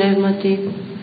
Πνεύματι,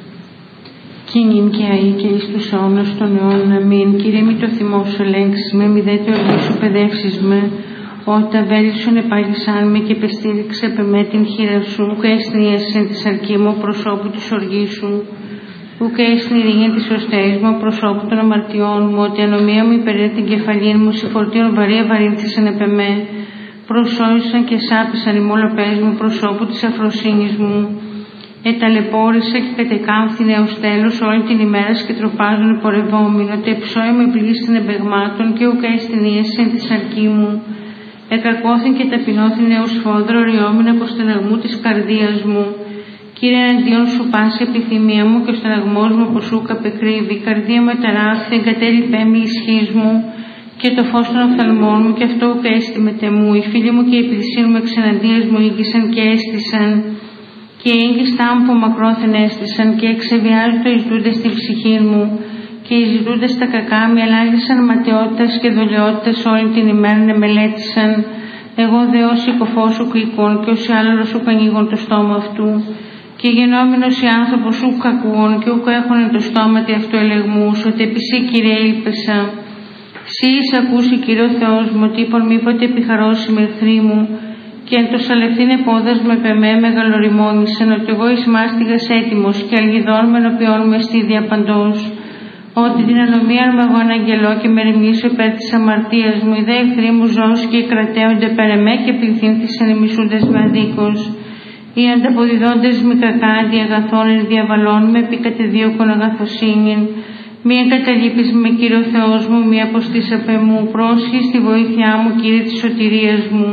κίνην και αεί και εις τους αιώνας των αιώνων. Αμήν. Κύριε, μη το θυμό σου ελέγξεις με, μη δε το οργή σου παιδεύσεις με, όταν βέλησον επάγησάν με και πεστήριξε επ' εμέ την χείρα σου, ουκ έστνιεσεν της αρκή μου προσώπου της οργής σου, ουκ έσνηρίγεν της οστέης μου προσώπου των αμαρτιών μου, ότι ανομία μου υπερέ την κεφαλήν μου, συφορτίων βαρύ βαρύνθησαν επ' εμέ, προσώρισαν και σάπησαν οι μόλοπές μου προσώπου της αφροσύνης μου. Εταλαιπώρησα και κατεκάμφθηνε έως τέλος όλη την ημέρα και τροπάζουν πορευόμενο, ότι εψώει με πλήστην εμπεγμάτων και ουκ έστεινίεσεν της αρκή μου. Εκακώθην και ταπεινώθην έως φόδρο ριόμην από στεναγμού της καρδίας μου. Κύριε, εναντίον σου πάση επιθυμία μου και ο στεναγμός μου από σου καπεκρύβει. Η καρδία μου εταράχθη, εγκατέλειπέ με η ισχύς μου και το φως των οφθαλμών μου, και αυτό ουκ έστι με τεμού. Οι φίλοι μου και οι πλησίοι μου εξ εναντίας μου ήγησαν και έστησαν, και οι έγκυστά μου από μακρόθεν έστησαν, και εξεβιάζονται εις δούντες στην ψυχή μου, και οι ζητούντες τα κακά με ελάγησαν ματαιότητας και δολιότητας όλη την ημέρα μελέτησαν. Εγώ δε όσοι κοφός σου κλικούν και όσοι άλλος σου ανοίγουν το στόμα αυτού, και γενόμενος οι άνθρωπος σου κακούν και ουκ έχουν το στόμα τι αυτού ελεγμούς, ότι επί σύ, Κύριε, ήλπεσα. Σύ εισακούσι, Κύριε ο Θεός μου, ότι είπον μήποτε επιχαρώσει με εχθροί μου, και εν το σαλευθύν επόδας με πεμέ μεγαλοριμόνησεν, ότι εγώ εις μάστιγας έτοιμος και αλγιδών με ενωπιών μου εστίδια παντός, ότι την ανομίαν μου εγώ αναγγελώ και με ρημνήσω υπέρ της αμαρτίας μου, οι δε εχθροί μου ζώους και οι κρατέονται περ εμέ και πληθύνθησαν οι μισούντες με αδίκως. Οι ανταποδιδόντες μη κακά αντί αγαθών εν διαβαλών με επί κατεδίωκον αγαθοσύνην. Μη εγκαταλείπεις με, Κύριο Θεός μου, μη αποστείς απ' εμού, πρόσχη στη βοήθειά μου, Κύριε της σωτηρίας μου.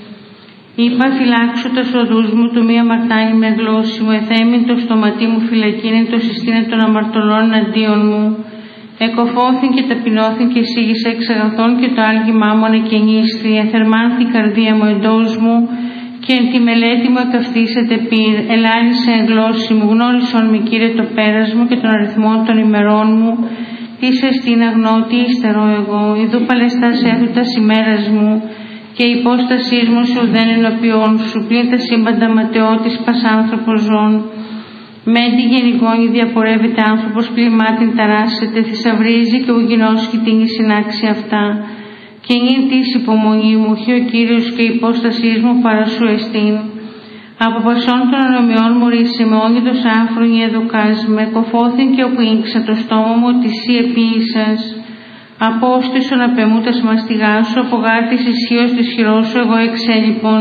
Είπα, φυλάξου τα οδούς μου, του μη αμαρτάνει με γλώσση μου, εθέμην το στοματί μου φυλακίνην, το συστήνε των αμαρτωλών αντίον μου. Εκοφώθην και ταπεινώθην και εισήγησα εξ αγαθών και το άλγημά μου ανεκαινίσθη, εθερμάνθη η καρδία μου εντός μου και εν τη μελέτη μου εκαυτήσεται πυρ. Ελάλησε εν γλώσση μου, γνώρισον με, Κύριε, το πέρας μου και τον αριθμό των ημερών μου. Είσαι στην αγνώτη, ύστερο εγώ, ιδού παλαιστάς έθουτας ημέρας μου, και η υπόστασή μου σου δεν ενωπιών σου, πλην τα σύμπαντα ματαιώτης πασάνθρωπος ζών. Μεν τη γενικόνη διαπορεύεται άνθρωπος, πλημά την ταράσσεται, θησαυρίζει και ουγινώσχει την συνάξη αυτά. Και νυν της υπομονή μου, χει ο Κύριος και η υπόστασή μου παρά σου εστίν. Από πασών των ανομιών μου ρίσε με, όνειδος άφρονη εδωκάς με, κοφώθην και όπου ήγξα το στόμα μου, ότι σύ επίησας. Απόστησον απ' εμού τα μαστιγά σου, από γάρτης ισχύος της χειρός σου, εγώ εξέλιπον.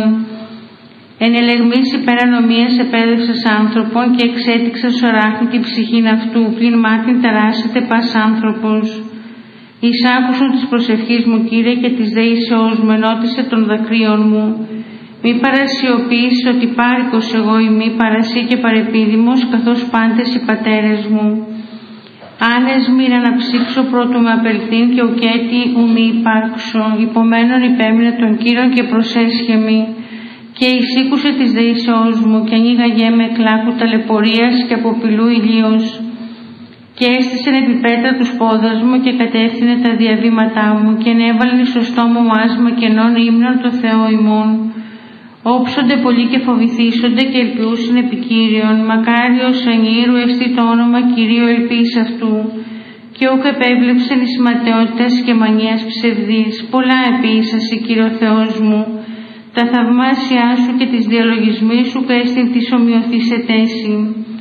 Εν ελεγμής υπέρ ανομίας επέδευσας άνθρωπον και εξέτηξας οράχνη την ψυχήν αυτού, πλην μάτιν ταράσσεται πας άνθρωπος. Εισάκουσον της προσευχής μου, Κύριε, και της δεήσεώς μου, ενώτισε των δακρύων μου. Μη παρασιωπήσεις ότι πάρικος εγώ ημί, παρασύ και παρεπίδημος, καθώς πάντες οι πατέρες μου. Άνες μοίρα να ψήξω πρώτου με απελθύν και ουκέτη ου μη υπάρξω. Υπομένων υπέμεινε τον Κύριον και προσέσχεμη. Και εισήκουσε της δεήσεώς μου και ανοίγαγέ με κλάκου ταλαιπωρίας και αποπηλού ηλίως. Και έστησεν επί πέτρα τους πόδας μου και κατεύθυνε τα διαβήματά μου και ενέβαλεν εις το στόμα μου άσμα κενών ύμνων το Θεό ημών. Όψονται πολλοί και φοβηθήσονται και ελπιούσιν επί Κύριον. Μακάριος ανήρου εστί το όνομα Κυρίου ελπίς αυτού. Και ούκ επέβλεψεν εις ματαιότητας και μανίας ψευδής. Πολλά επίησασι, Κύριο Θεός μου. Τα θαυμάσια σου και τις διαλογισμοί σου καίστην της ομοιωθής ετέση.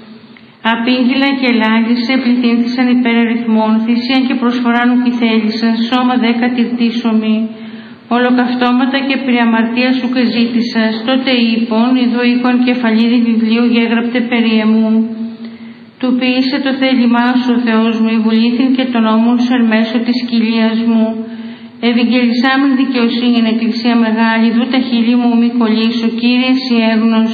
Απήγγυλα και ελάγησε, πληθύνθησαν υπέρ αριθμών, θυσίαν και προσφοράν ουκ θέλησαν, σώμα δε κατηρτήσομοι. Ολοκαυτώματα και πριαμαρτία σου και ζήτησας. Τότε είπον, ιδού οίκον κεφαλίδι βιβλίου γέγραπτε περί εμού. Του ποιήσε το θέλημά σου, ο Θεός μου, ηβουλήθην και τον νόμον σου εν μέσω της κοιλίας μου. Ευηγγελισάμεν δικαιοσύνη εν εκκλησία μεγάλη, δού τα χείλη μου μη κολλήσω, Κύριε εσύ έγνος.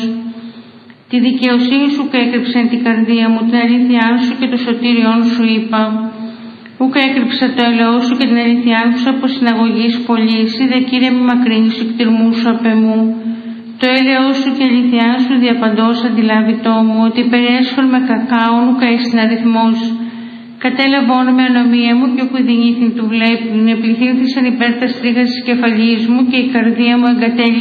Τη δικαιοσύνη σου κέκρυψεν την καρδία μου, την αλήθειά σου και το σωτήριόν σου είπα. Ούκ έκρυψα το ελαιό σου και την αλήθειά σου από συναγωγής πολλής, είδε, Κύριε, μη μακρύνεις εκτιρμού σου απ' εμού. Το ελαιό σου και η αλήθειά σου διαπαντός αντιλάβητό μου, ότι περιέσχον με κακάον ουκ έστιν αριθμός. Κατέλαβον με ανομία μου και όπου δυνήθην του βλέπουν, επληθύνθησαν υπέρ τα στρίγας της κεφαλής μου και η καρδία μου εγκατέλειψε.